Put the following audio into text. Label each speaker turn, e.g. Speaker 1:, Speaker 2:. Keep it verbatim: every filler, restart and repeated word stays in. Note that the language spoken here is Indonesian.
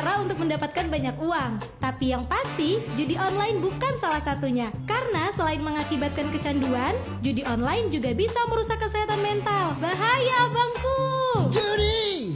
Speaker 1: cara untuk mendapatkan banyak uang. Tapi yang pasti, judi online bukan salah satunya. Karena selain mengakibatkan kecanduan, judi online juga bisa merusak kesehatan mental. Bahaya, abangku!
Speaker 2: Judi!